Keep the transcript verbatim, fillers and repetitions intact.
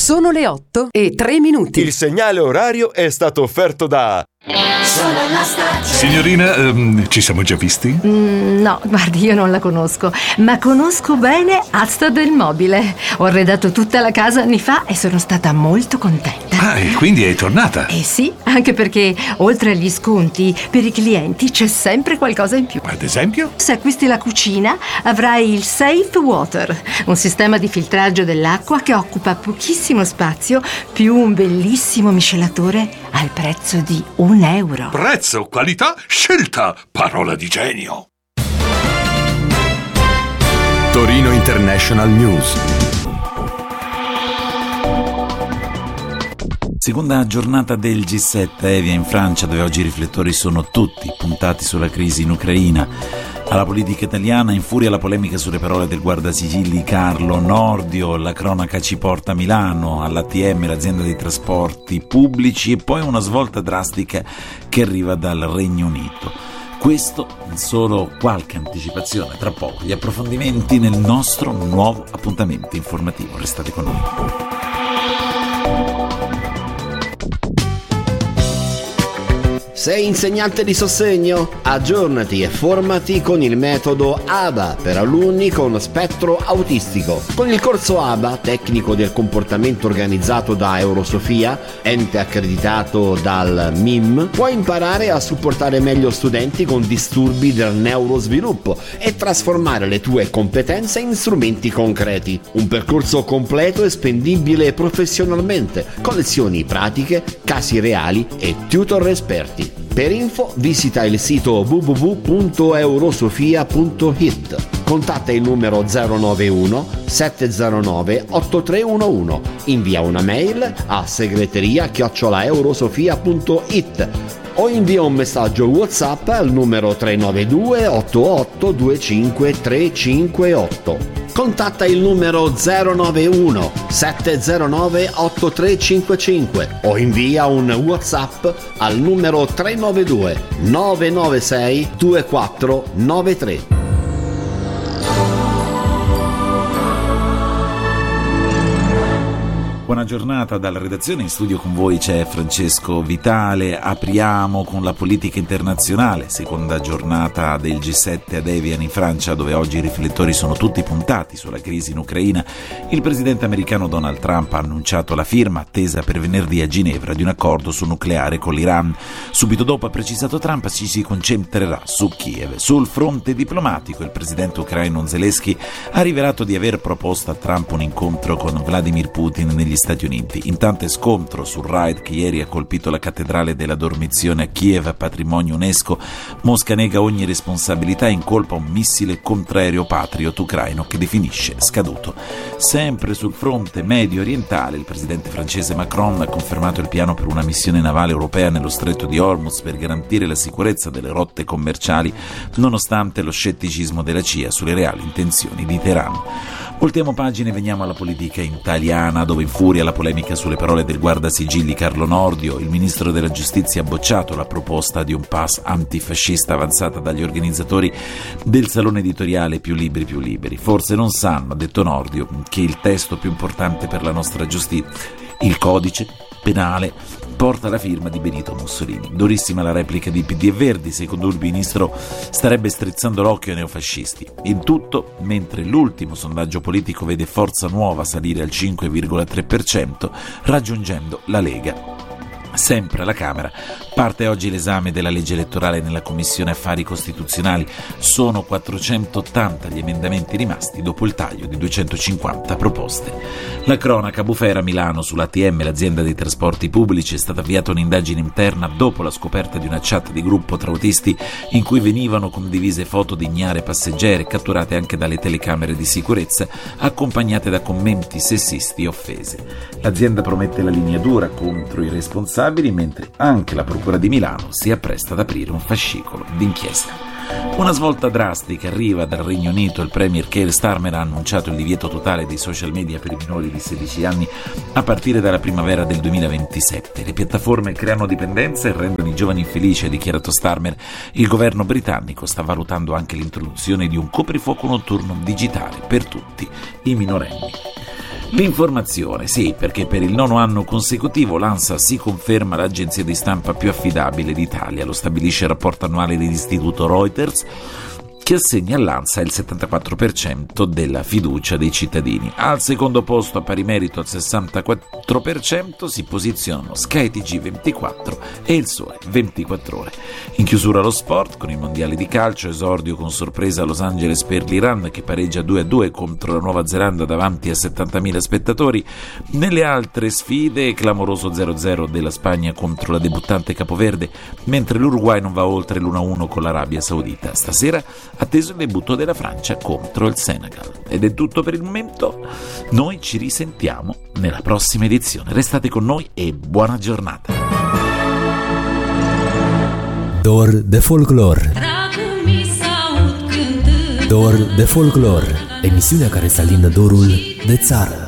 Sono le otto e tre minuti. Il segnale orario è stato offerto da... Sono la stazione. Signorina, ehm, ci siamo già visti? Mm, no, guardi, io non la conosco, ma conosco bene Asta del Mobile. Ho arredato tutta la casa anni fa e sono stata molto contenta. Ah, e quindi è tornata? Eh sì, anche perché oltre agli sconti, per i clienti c'è sempre qualcosa in più. Ad esempio? Se acquisti la cucina, avrai il Safe Water, un sistema di filtraggio dell'acqua che occupa pochissimo spazio, più un bellissimo miscelatore al prezzo di un euro. Prezzo, qualità, scelta, parola di genio. Torino International News. Seconda giornata del G sette a Evia in Francia, dove oggi i riflettori sono tutti puntati sulla crisi in Ucraina. Alla politica italiana infuria la polemica sulle parole del guardasigilli Carlo Nordio, la cronaca ci porta a Milano, all'A T M, l'azienda dei trasporti pubblici, e poi una svolta drastica che arriva dal Regno Unito. Questo in solo qualche anticipazione, tra poco gli approfondimenti nel nostro nuovo appuntamento informativo. Restate con noi. Sei insegnante di sostegno? Aggiornati e formati con il metodo A B A per alunni con spettro autistico. Con il corso A B A, tecnico del comportamento organizzato da Eurosofia, ente accreditato dal M I M, puoi imparare a supportare meglio studenti con disturbi del neurosviluppo e trasformare le tue competenze in strumenti concreti. Un percorso completo e spendibile professionalmente, con lezioni pratiche, casi reali e tutor esperti. Per info visita il sito w w w punto eurosofia punto i t. Contatta il numero zero nove uno sette zero nove otto tre uno uno. Invia una mail a segreteria chiocciola eurosofia punto i t o invia un messaggio WhatsApp al numero tre nove due otto otto due cinque tre cinque otto. Contatta il numero zero nove uno sette zero nove otto tre cinque cinque o invia un WhatsApp al numero tre nove due nove nove sei due quattro nove tre. Buona giornata dalla redazione, in studio con voi c'è Francesco Vitale. Apriamo con la politica internazionale, seconda giornata del G sette ad Evian in Francia, dove oggi i riflettori sono tutti puntati sulla crisi in Ucraina. Il presidente americano Donald Trump ha annunciato la firma, attesa per venerdì a Ginevra, di un accordo sul nucleare con l'Iran. Subito dopo, ha precisato Trump, ci si concentrerà su Kiev. Sul fronte diplomatico, il presidente ucraino Zelensky ha rivelato di aver proposto a Trump un incontro con Vladimir Putin negli Stati Uniti. Intanto scontro sul raid che ieri ha colpito la cattedrale della Dormizione a Kiev, patrimonio UNESCO. Mosca nega ogni responsabilità, in colpa un missile contraereo Patriot ucraino che definisce scaduto. Sempre sul fronte medio orientale, il presidente francese Macron ha confermato il piano per una missione navale europea nello stretto di Hormuz per garantire la sicurezza delle rotte commerciali, nonostante lo scetticismo della C I A sulle reali intenzioni di Teheran. Voltiamo pagina e veniamo alla politica italiana, dove infuria la polemica sulle parole del guardasigilli Carlo Nordio. Il ministro della giustizia ha bocciato la proposta di un pass antifascista avanzata dagli organizzatori del salone editoriale Più Libri Più Liberi. Forse non sanno, ha detto Nordio, che il testo più importante per la nostra giustizia, il codice penale, porta la firma di Benito Mussolini. Durissima la replica di P D e Verdi, secondo il ministro starebbe strizzando l'occhio ai neofascisti. In tutto, mentre l'ultimo sondaggio politico vede Forza Nuova salire al cinque virgola tre per cento, raggiungendo la Lega. Sempre alla Camera parte oggi l'esame della legge elettorale nella Commissione Affari Costituzionali. Sono quattrocentottanta gli emendamenti rimasti dopo il taglio di duecentocinquanta proposte. La cronaca: Bufera Milano, sull'A T M, l'azienda dei trasporti pubblici, è stata avviata un'indagine interna dopo la scoperta di una chat di gruppo tra autisti in cui venivano condivise foto di ignare passeggere, catturate anche dalle telecamere di sicurezza, accompagnate da commenti sessisti e offese. L'azienda promette la linea dura contro i responsabili, mentre anche la Procura di Milano si appresta ad aprire un fascicolo d'inchiesta. Una svolta drastica arriva dal Regno Unito. Il premier Keir Starmer ha annunciato il divieto totale dei social media per i minori di sedici anni a partire dalla primavera del duemilaventisette. Le piattaforme creano dipendenza e rendono i giovani infelici, ha dichiarato Starmer. Il governo britannico sta valutando anche l'introduzione di un coprifuoco notturno digitale per tutti i minorenni. L'informazione, sì, perché per il nono anno consecutivo l'ANSA si conferma l'agenzia di stampa più affidabile d'Italia, lo stabilisce il rapporto annuale dell'istituto Reuters, che assegna all'ANSA il settantaquattro per cento della fiducia dei cittadini. Al secondo posto, a pari merito al sessantaquattro per cento, si posizionano Sky T G ventiquattro e il Sole ventiquattro Ore. In chiusura lo sport, con il mondiale di calcio, esordio con sorpresa a Los Angeles per l'Iran, che pareggia due a due contro la Nuova Zelanda davanti a settantamila spettatori. Nelle altre sfide, clamoroso zero a zero della Spagna contro la debuttante Capoverde, mentre l'Uruguay non va oltre l'uno a uno con l'Arabia Saudita. Stasera atteso il debutto della Francia contro il Senegal. Ed è tutto per il momento, noi ci risentiamo nella prossima edizione. Restate con noi e buona giornata. Dor de folclor. Dor de folclor, emisiunea care să alină dorul de țară.